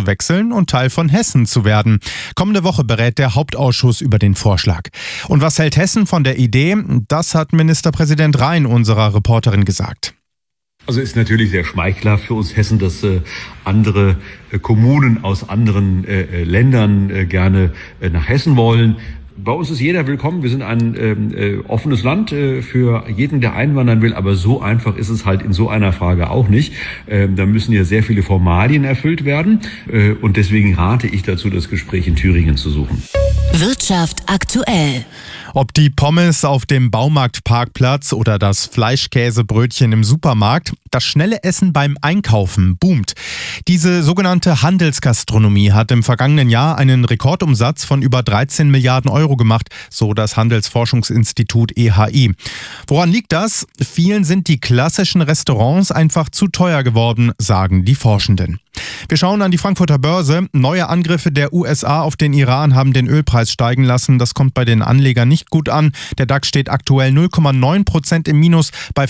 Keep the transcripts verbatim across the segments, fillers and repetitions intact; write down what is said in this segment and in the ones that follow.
zu wechseln und Teil von Hessen zu werden. Kommende Woche berät der Hauptausschuss über den Vorschlag. Und was hält Hessen von der Idee? Das hat Ministerpräsident Rhein unserer Reporterin gesagt. Also ist natürlich sehr schmeichelhaft für uns Hessen, dass äh, andere äh, Kommunen aus anderen äh, Ländern äh, gerne äh, nach Hessen wollen. Bei uns ist jeder willkommen. Wir sind ein äh, offenes Land äh, für jeden, der einwandern will. Aber so einfach ist es halt in so einer Frage auch nicht. Äh, da müssen ja sehr viele Formalien erfüllt werden. Äh, und deswegen rate ich dazu, das Gespräch in Thüringen zu suchen. Wirtschaft aktuell. Ob die Pommes auf dem Baumarktparkplatz oder das Fleischkäsebrötchen im Supermarkt, das schnelle Essen beim Einkaufen boomt. Diese sogenannte Handelsgastronomie hat im vergangenen Jahr einen Rekordumsatz von über dreizehn Milliarden Euro gemacht, so das Handelsforschungsinstitut E H I. Woran liegt das? Vielen sind die klassischen Restaurants einfach zu teuer geworden, sagen die Forschenden. Wir schauen an die Frankfurter Börse. Neue Angriffe der U S A auf den Iran haben den Ölpreis steigen lassen. Das kommt bei den Anlegern nicht gut an. Der DAX steht aktuell null Komma neun Prozent im Minus bei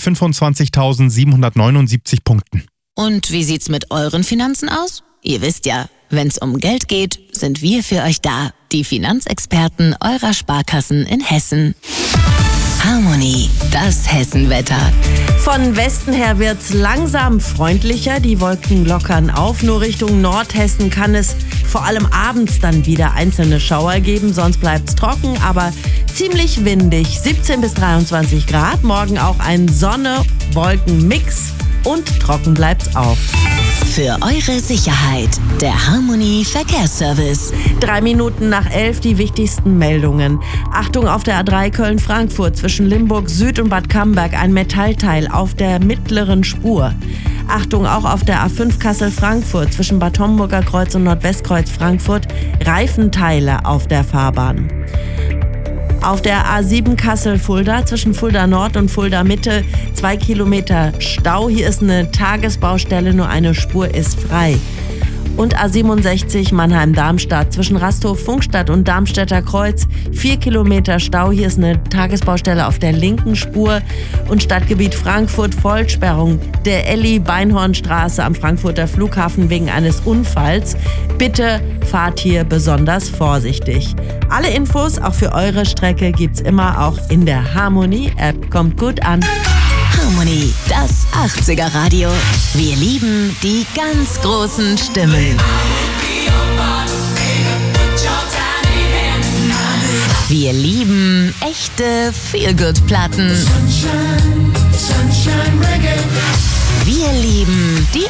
fünfundzwanzigtausendsiebenhundertneunundsiebzig Punkten. Und wie sieht's mit euren Finanzen aus? Ihr wisst ja, wenn's um Geld geht, sind wir für euch da. Die Finanzexperten eurer Sparkassen in Hessen. Harmony, das Hessenwetter. Von Westen her wird's langsam freundlicher. Die Wolken lockern auf. Nur Richtung Nordhessen kann es vor allem abends dann wieder einzelne Schauer geben. Sonst bleibt's trocken, aber ziemlich windig. siebzehn bis dreiundzwanzig Grad. Morgen auch ein Sonne-Wolken-Mix. Und trocken bleibt's auch. Für eure Sicherheit, der Harmony Verkehrsservice. Drei Minuten nach elf die wichtigsten Meldungen. Achtung auf der A drei Köln-Frankfurt zwischen Limburg Süd und Bad Camberg ein Metallteil auf der mittleren Spur. Achtung auch auf der A fünf Kassel-Frankfurt zwischen Bad Homburger Kreuz und Nordwestkreuz Frankfurt Reifenteile auf der Fahrbahn. Auf der A sieben Kassel-Fulda zwischen Fulda Nord und Fulda Mitte zwei Kilometer Stau. Hier ist eine Tagesbaustelle, nur eine Spur ist frei. Und A siebenundsechzig Mannheim-Darmstadt zwischen Rasthof-Funkstadt und Darmstädter Kreuz. Vier Kilometer Stau. Hier ist eine Tagesbaustelle auf der linken Spur. Und Stadtgebiet Frankfurt Vollsperrung der Elli-Beinhornstraße am Frankfurter Flughafen wegen eines Unfalls. Bitte fahrt hier besonders vorsichtig. Alle Infos auch für eure Strecke gibt's immer auch in der Harmony-App. Kommt gut an. Harmony, das achtziger Radio. Wir lieben die ganz großen Stimmen. Wir lieben echte Feel-Good-Platten. Wir lieben die